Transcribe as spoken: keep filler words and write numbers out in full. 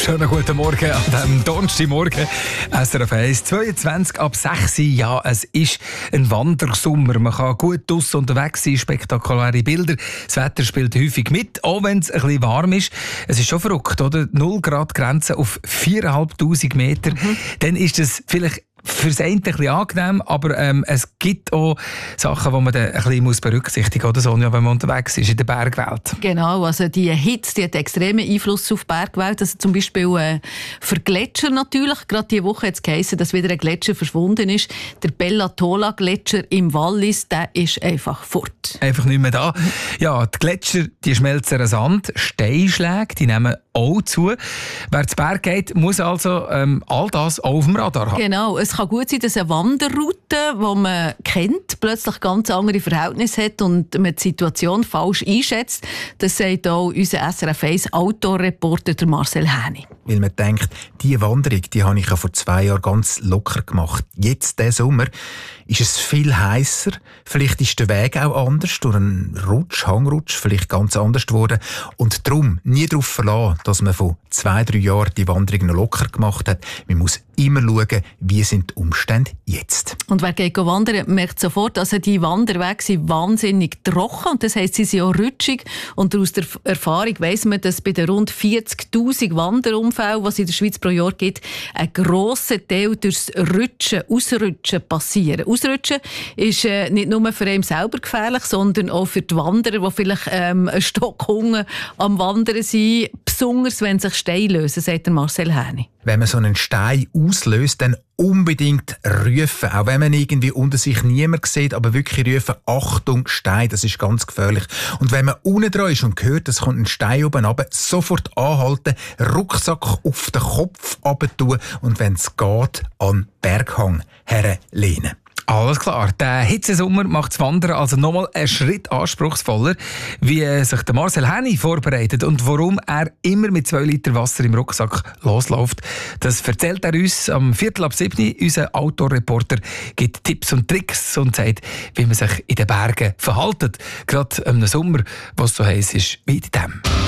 Schönen guten Morgen an diesem Donnerstagmorgen. S R F eins, zweiundzwanzig ab sechs. Ja, es ist ein Wandersommer. Man kann gut draussen unterwegs sein, spektakuläre Bilder. Das Wetter spielt häufig mit, auch wenn es ein bisschen warm ist. Es ist schon verrückt, oder? null Grad Grenze auf viertausendfünfhundert Meter. Mhm. Dann ist es vielleicht fürs eine ein bisschen angenehm, aber ähm, es gibt auch Sachen, die man dann ein bisschen muss berücksichtigen muss, oder Sonja, wenn man unterwegs ist in der Bergwelt. Genau, also die Hitze, die hat extremen Einfluss auf die Bergwelt. Also zum Beispiel äh, für Gletscher natürlich. Gerade diese Woche hat es geheißen, dass wieder ein Gletscher verschwunden ist. Der Bella Tola-Gletscher im Wallis, der ist einfach fort. Einfach nicht mehr da. Ja, die Gletscher, die schmelzen an Sand, Steinschläge, die nehmen auch zu. Wer zu Berg geht, muss also ähm, all das auch auf dem Radar haben. Genau, es kann gut sein, dass eine Wanderroute, die man kennt, plötzlich ganz andere Verhältnisse hat und man die Situation falsch einschätzt. Das sagt auch unser S R F eins Outdoor-Reporter Marcel Häni. Weil man denkt, diese Wanderung, die habe ich ja vor zwei Jahren ganz locker gemacht. Jetzt, diesen Sommer, ist es viel heißer. Vielleicht ist der Weg auch anders, durch einen Rutsch, Hangrutsch, vielleicht ganz anders geworden. Und darum nie darauf verlassen, dass man vor zwei, drei Jahren die Wanderung noch locker gemacht hat. Man muss immer schauen, wie sind die Umstände jetzt. Und wer geht wandern, merkt sofort, dass die Wanderwege sind wahnsinnig trocken. Und das heisst, sie sind auch rutschig. Und aus der Erfahrung weiss man, dass bei den rund vierzigtausend Wanderunfällen, die es in der Schweiz pro Jahr gibt, ein grosser Teil durchs Rutschen, Ausrutschen passieren. Ausrutschen ist äh, nicht nur für einen selber gefährlich, sondern auch für die Wanderer, die vielleicht ähm, einen Stock Hunger am Wandern sind, besonders wenn sich Steine lösen, sagt Marcel Häni. Wenn man so einen Stein auslöst, dann unbedingt rufen. Auch wenn man irgendwie unter sich niemand sieht, aber wirklich rufen, Achtung, Stein, das ist ganz gefährlich. Und wenn man unten dran ist und hört, es kommt ein Stein oben runter, sofort anhalten, Rucksack auf den Kopf runter und wenn es geht, an den Berghang herlehnen. Alles klar. Der Hitzesommer macht das Wandern also nochmal einen Schritt anspruchsvoller, wie sich der Marcel Häni vorbereitet und warum er immer mit zwei Liter Wasser im Rucksack losläuft. Das erzählt er uns am Viertel ab sieben. Unser Outdoor-Reporter gibt Tipps und Tricks und sagt, wie man sich in den Bergen verhält. Gerade im Sommer, was so heiß ist wie in dem.